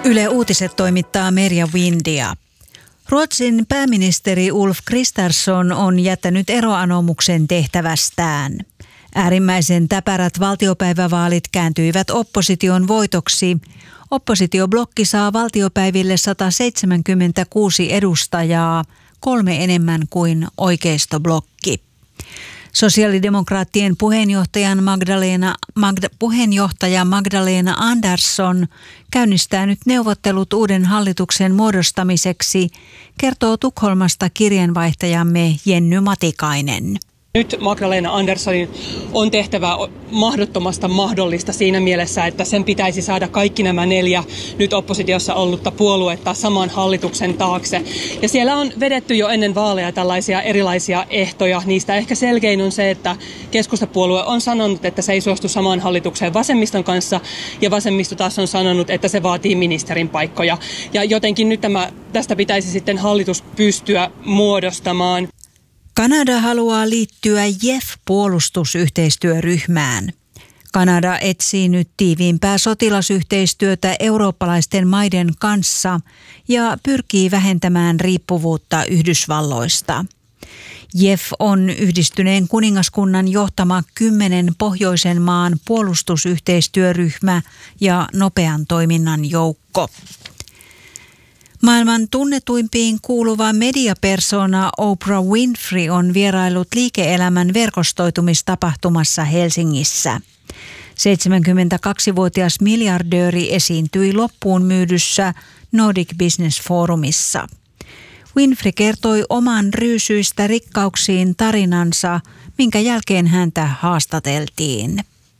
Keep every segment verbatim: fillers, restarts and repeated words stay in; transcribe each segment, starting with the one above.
Yle Uutiset toimittaa Merja Windia. Ruotsin pääministeri Ulf Kristersson on jättänyt eroanomuksen tehtävästään. Äärimmäisen täpärät valtiopäivävaalit kääntyivät opposition voitoksi. Oppositioblokki saa valtiopäiville sata seitsemänkymmentäkuusi edustajaa, kolme enemmän kuin oikeistoblokki. Sosiaalidemokraattien puheenjohtajan Magdalena, Magda, puheenjohtaja Magdalena Andersson käynnistää nyt neuvottelut uuden hallituksen muodostamiseksi, kertoo Tukholmasta kirjeenvaihtajamme Jenny Matikainen. Nyt Magdalena Anderssonin on tehtävä mahdottomasta mahdollista siinä mielessä, että sen pitäisi saada kaikki nämä neljä nyt oppositiossa ollutta puoluetta saman hallituksen taakse. Ja siellä on vedetty jo ennen vaaleja tällaisia erilaisia ehtoja. Niistä ehkä selkein on se, että keskustapuolue on sanonut, että se ei suostu samaan hallitukseen vasemmiston kanssa, ja vasemmisto taas on sanonut, että se vaatii ministerin paikkoja. Ja jotenkin nyt tämä, tästä pitäisi sitten hallitus pystyä muodostamaan. Kanada haluaa liittyä J E F-puolustusyhteistyöryhmään. Kanada etsii nyt tiiviimpää sotilasyhteistyötä eurooppalaisten maiden kanssa ja pyrkii vähentämään riippuvuutta Yhdysvalloista. J E F on Yhdistyneen kuningaskunnan johtama kymmenen pohjoisen maan puolustusyhteistyöryhmä ja nopean toiminnan joukko. Maailman tunnetuimpiin kuuluva mediapersona Oprah Winfrey on vierailut liike-elämän verkostoitumistapahtumassa Helsingissä. seitsemänkymmentäkaksivuotias miljardööri esiintyi loppuun myydyssä Nordic Business Forumissa. Winfrey kertoi oman ryysyistä rikkauksiin tarinansa, minkä jälkeen häntä haastateltiin.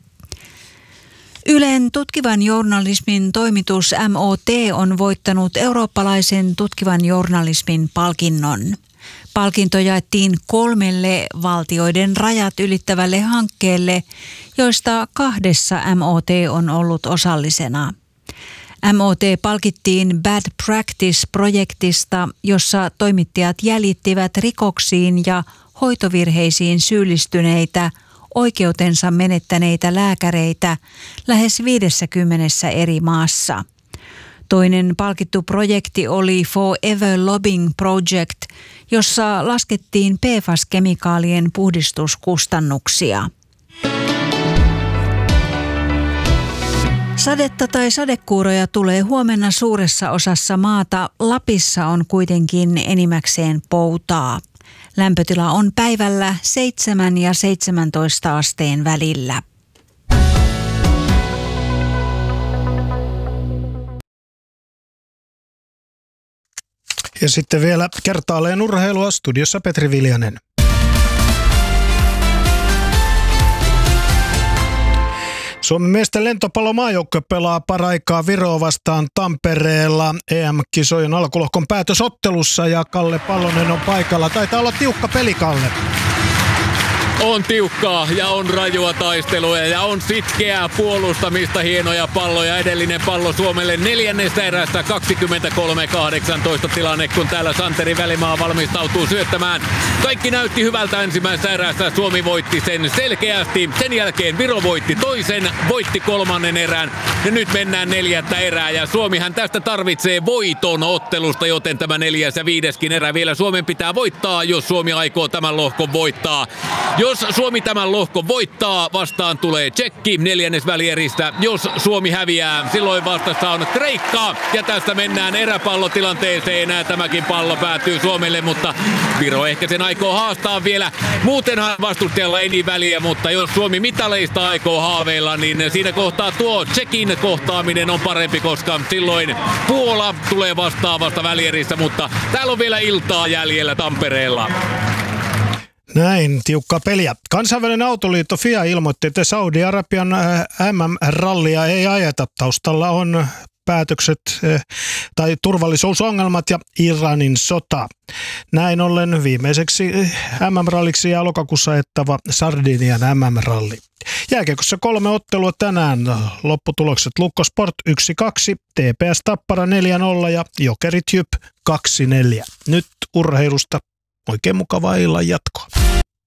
Ylen tutkivan journalismin toimitus M O T on voittanut eurooppalaisen tutkivan journalismin palkinnon. Palkinto jaettiin kolmelle valtioiden rajat ylittävälle hankkeelle, joista kahdessa M O T on ollut osallisena. M O T palkittiin Bad Practice-projektista, jossa toimittajat jäljittivät rikoksiin ja hoitovirheisiin syyllistyneitä oikeutensa menettäneitä lääkäreitä lähes viidessäkymmenessä eri maassa. Toinen palkittu projekti oli Forever Lobbying Project, jossa laskettiin P F A S-kemikaalien puhdistuskustannuksia. Sadetta tai sadekuuroja tulee huomenna suuressa osassa maata. Lapissa on kuitenkin enimmäkseen poutaa. Lämpötila on päivällä seitsemän ja seitsemäntoista asteen välillä. Ja sitten vielä kertaalleen urheilua, studiossa Petri Viljanen. Suomen miesten lentopallomaajoukkue pelaa paraikaa Viroa vastaan Tampereella E M-kisojen alkulohkon päätösottelussa ja Kalle Pallonen on paikalla. Taitaa olla tiukka peli, Kalle. On tiukkaa ja on rajua taistelua ja on sitkeää puolustamista, hienoja palloja. Edellinen pallo Suomelle neljännestä erästä kaksikymmentäkolme kahdeksantoista tilanne, kun täällä Santeri Välimaa valmistautuu syöttämään. Kaikki näytti hyvältä ensimmäisessä erässä. Suomi voitti sen selkeästi. Sen jälkeen Viro voitti toisen, voitti kolmannen erän ja nyt mennään neljättä erää. Ja Suomihan tästä tarvitsee voiton ottelusta, joten tämä neljäs ja viideskin erä vielä Suomen pitää voittaa, jos Suomi aikoo tämän lohkon voittaa. Jos Suomi tämän lohkon voittaa, vastaan tulee Tšekki neljännesvälieristä. Jos Suomi häviää, silloin vastassa on Kreikka. Ja tästä mennään eräpallotilanteeseen. Tämäkin pallo päätyy Suomelle, mutta Viro ehkä sen aikoo haastaa vielä. Muutenhan vastustajalla ei niin väliä, mutta jos Suomi mitaleista aikoo haaveilla, niin siinä kohtaa tuo Tšekin kohtaaminen on parempi, koska silloin Puola tulee vastaavasta välierissä, mutta täällä on vielä iltaa jäljellä Tampereella. Näin, tiukka peliä. Kansainvälinen autoliitto F I A ilmoitti, että Saudi-Arabian M M-rallia ei ajeta. Taustalla on päätökset tai turvallisuusongelmat ja Iranin sota. Näin ollen viimeiseksi M M-ralliksi ja lokakuussa ajettava Sardinian M M-ralli. Jääkiekossa kolme ottelua tänään. Lopputulokset Lukko Sport yksi kaksi, T P S Tappara neljä nolla ja Jokerit Jyp kaksi neljä. Nyt urheilusta oikein mukavaa illan jatkoa.